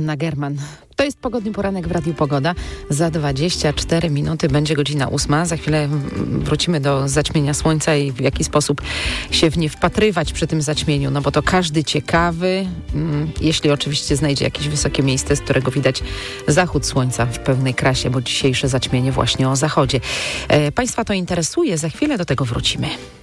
Joanna German. To jest Pogodny Poranek w Radiu Pogoda. Za 24 minuty będzie godzina 8. Za chwilę wrócimy do zaćmienia słońca i w jaki sposób się w nie wpatrywać przy tym zaćmieniu, no bo to każdy ciekawy, jeśli oczywiście znajdzie jakieś wysokie miejsce, z którego widać zachód słońca w pełnej krasie, bo dzisiejsze zaćmienie właśnie o zachodzie. Państwa to interesuje, za chwilę do tego wrócimy.